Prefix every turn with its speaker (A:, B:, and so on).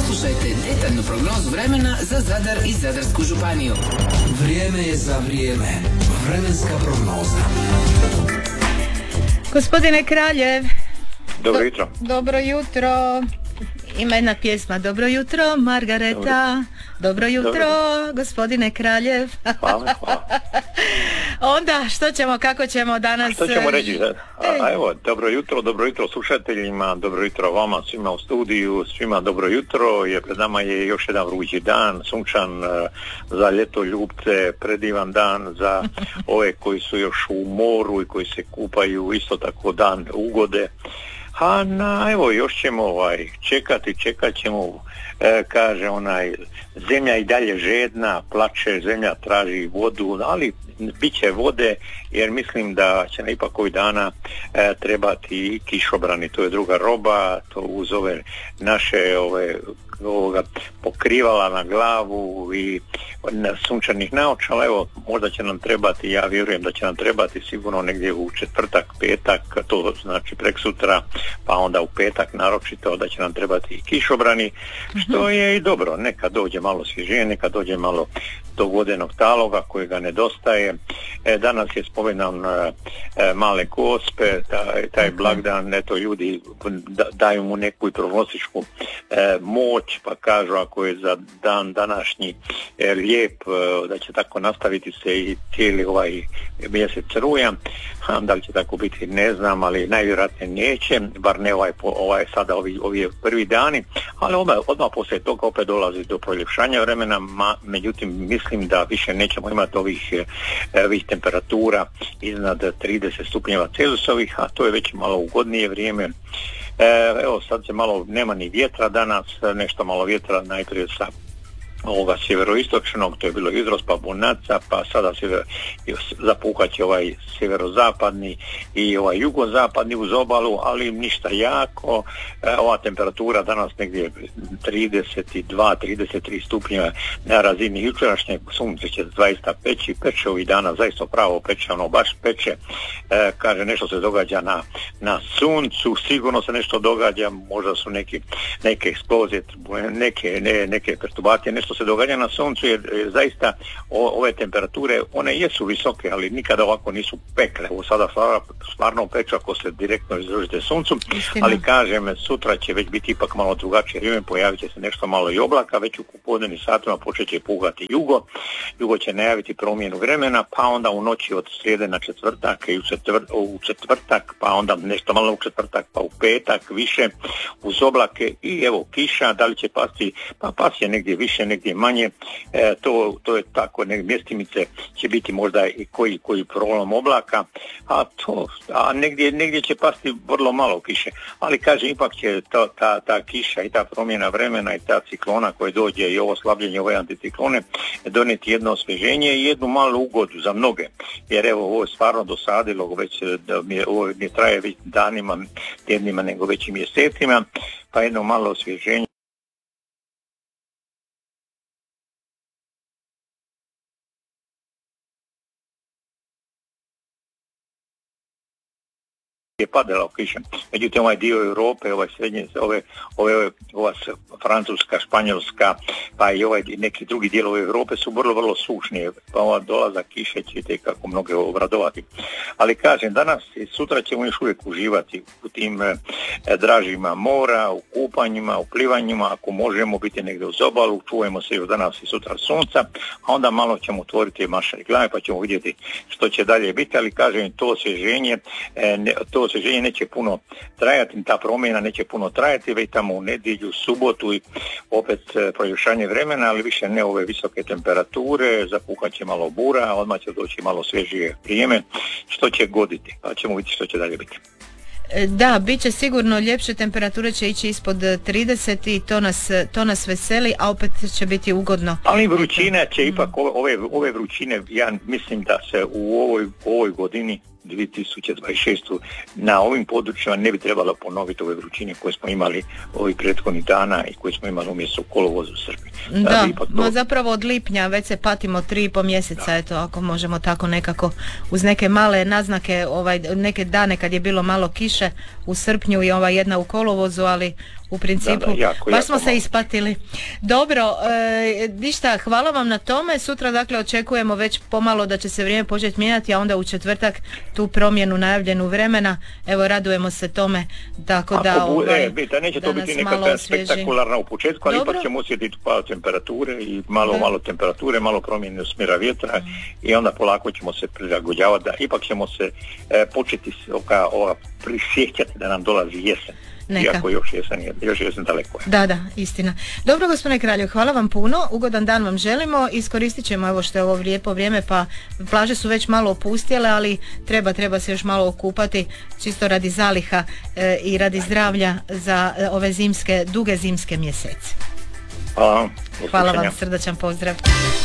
A: Poslušajte detaljnu prognozu vremena za Zadar i Zadarsku županiju.
B: Vrijeme je za vrijeme. Vremenska prognoza.
C: Gospodine Kraljev.
D: Dobro jutro.
C: Dobro jutro. Ima jedna pjesma. Dobro jutro, Margareta. Dobro jutro, gospodine Kraljev.
D: Hvala.
C: Onda, što ćemo, kako ćemo danas...
D: Što ćemo reći? Evo, dobro jutro slušateljima, dobro jutro vama, svima u studiju, svima dobro jutro, jer pred nama je još jedan vrući dan, sunčan, za ljetoljubce, predivan dan, za ove koji su još u moru i koji se kupaju, isto tako dan ugode. Evo, još ćemo čekat ćemo, kaže zemlja i dalje žedna, plače, zemlja traži vodu, ali bit će vode, jer mislim da će na ipak ovih dana trebati i kišobrani, to je druga roba, to uz ove naše pokrivala na glavu i sunčanih naočala. Evo, možda će nam trebati, ja vjerujem da će nam trebati sigurno negdje u četvrtak, petak, to znači preksutra, pa onda u petak naročito da će nam trebati i kišobrani, što je i dobro, neka dođe malo svježije, neka dođe malo do vodenog taloga kojega nedostaje. Danas je spomenan Male Gospe, taj blagdan, eto, ljudi daju mu neku prognostičku moć, pa kažu ako je za dan današnji lijep, da će tako nastaviti se i cijeli ovaj mjesec rujan. Da li će tako biti, ne znam, ali najvjerojatnije neće, bar ne sada ovi prvi dani, ali odmah poslije toga opet dolazi do proljepšanja vremena, međutim mislim da više nećemo imati ovih temperatura iznad 30 stupnjeva Celzijusovih, a to je već malo ugodnije vrijeme. Evo, sad se malo, nema ni vjetra danas, nešto malo vjetra najprije sa ovoga sjeveroistočnog, to je bilo jutros pa bunaca, pa sada zapuhat će ovaj sjeverozapadni i ovaj jugozapadni uz obalu, ali ništa jako. Ova temperatura danas negdje 32-33 stupnjeva na razini jučerašnjeg, sunce će zaista peče ovih dana, zaista pravo peče, baš peče. Kaže, nešto se događa na suncu, sigurno se nešto događa, možda su neke eksplozije, neke perturbacije, nešto se događa na suncu, jer zaista ove temperature, one jesu visoke, ali nikada ovako nisu pekle. Ovo sada stvarno peče ako se direktno izložite suncu, ali kažem, sutra će već biti ipak malo drugačije vrijeme, pojavit će se nešto malo i oblaka, već u popodnevnim satima počet će puhati jugo će najaviti promjenu vremena, pa onda u noći od srijede na četvrtak i u četvrtak, pa onda nešto malo u četvrtak, pa u petak više uz oblake i evo kiša, da li će pasti, pa pasti negdje više, negdje manje, to je tako, mjestimice će biti možda i koji prolom oblaka, a negdje će pasti vrlo malo kiše, ali kažem, ipak će ta kiša i ta promjena vremena i ta ciklona koja dođe i ovo slabljenje ove anticiklone donijeti jedno osvježenje i jednu malu ugodu za mnoge, jer evo, ovo je stvarno dosadilo već, ovo ne traje već danima, tjednima, nego već i mjesecima, pa jedno malo osvježenje je padala kiša. Međutim, ovaj dio Europe, ovaj srednje, ova Francuska, Španjolska, pa i neki drugi dijelovi Europe su vrlo sušni, pa ova dolazak kiše će kako mnoge obradovati. Ali kažem, danas i sutra ćemo još uvijek uživati u tim dražima mora, u kupanjima, u plivanjima, ako možemo biti negdje uz obalu, čujemo se još danas i sutra sunca, a onda malo ćemo otvoriti mašari glave pa ćemo vidjeti što će dalje biti, ali kažem, to osvježenje neće puno trajati, ta promjena neće puno trajati, već tamo u nedjelju, subotu i opet proljećanje vremena, ali više ne ove visoke temperature, zapuhat će malo bura, odmah će doći malo svježije vrijeme, što će goditi, pa ćemo vidjeti što će dalje biti.
C: Da, bit će sigurno ljepše, temperature će ići ispod 30 i to nas veseli, a opet će biti ugodno.
D: Ali vrućina će ipak, ove vrućine, ja mislim da se u ovoj godini 2026. na ovim područjima ne bi trebalo ponoviti ove vrućine koje smo imali ovih prethodnih dana i koje smo imali umjesto kolovozu u Srbiji.
C: Da, zapravo od lipnja već se patimo 3,5 mjeseca, eto, ako možemo tako nekako uz neke male naznake, neke dane kad je bilo malo kiše u srpnju i jedna u kolovozu, ali u principu. Baš smo se ispatili. Dobro, ništa, hvala vam na tome. Sutra dakle očekujemo već pomalo da će se vrijeme početi mijenjati, a onda u četvrtak tu promjenu najavljenu vremena. Evo, radujemo se tome. Tako da
D: neće to biti nekakva spektakularna u početku, ali ipak ćemo osjetiti pad temperature i malo temperature, malo promjene smjera vjetra i onda polako ćemo se prilagođavati, da ipak ćemo se početi prisjećati da nam dolazi jesen. Iako još jesen daleko je.
C: Da, istina. Dobro, gospodine Kraljev, hvala vam puno, ugodan dan vam želimo, iskoristit ćemo evo što je ovo lijepo vrijeme, pa plaže su već malo opustjele, ali treba se još malo okupati, čisto radi zaliha i radi zdravlja za ove duge zimske mjesece.
D: Hvala.
C: Hvala vam, srdačan pozdrav.